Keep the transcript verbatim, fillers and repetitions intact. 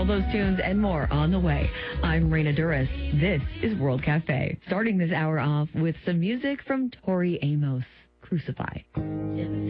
All those tunes and more on the way. I'm Raina Duras. This is World Cafe. Starting this hour off with some music from Tori Amos, Crucify.